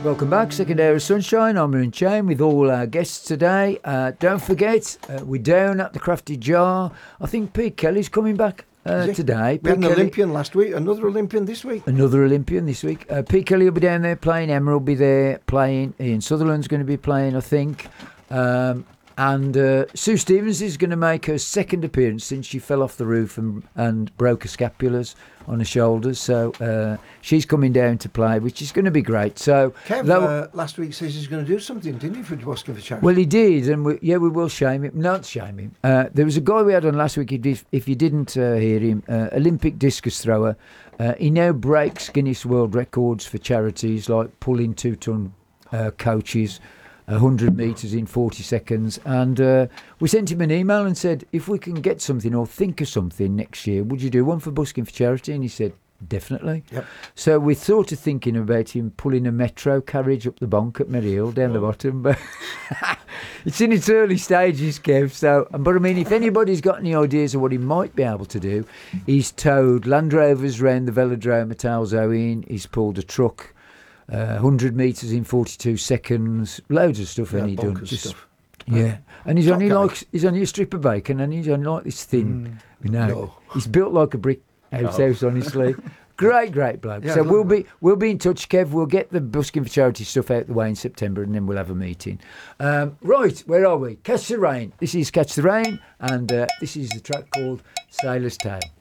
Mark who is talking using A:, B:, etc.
A: Welcome back, Second Hour of Sunshine. I'm in Chain with all our guests today. Don't forget, we're down at the Crafty Jar. I think Pete Kelly's coming back today.
B: We had an
A: Kelly,
B: Olympian last week, another Olympian this week.
A: Another Olympian this week. Pete Kelly will be down there playing, Emma will be there playing, Ian Sutherland's going to be playing, I think. And Sue Stevens is going to make her second appearance since she fell off the roof and broke her scapulars on her shoulders. So she's coming down to play, which is going to be great. So
B: Kev last week says he's going to do something, didn't he, for Busking for Charity?
A: Well, he did, and we will shame him. Not shame him. There was a guy we had on last week, if you didn't hear him, Olympic discus thrower. He now breaks Guinness World Records for charities like pulling 2-ton coaches, 100 metres in 40 seconds. And we sent him an email and said, if we can get something or think of something next year, would you do one for Busking for Charity? And he said, definitely. Yep. So we're sort of thinking about him pulling a metro carriage up the bonk at Merry down the bottom. But it's in its early stages, Kev. So, but I mean, if anybody's got any ideas of what he might be able to do, he's towed Land Rovers round the velodrome at Alzoin. He's pulled a truck 100 metres in 42 seconds. Loads of stuff, and he done stuff. Yeah, and he's only a strip of bacon, and he's only like this thin. No. He's built like a brick house, honestly. Great bloke. Yeah, so we'll be in touch, Kev. We'll get the Busking for Charity stuff out the way in September, and then we'll have a meeting. Right, where are we? Catch the Rain. This is Catch the Rain, and this is the track called Sailor's Tale.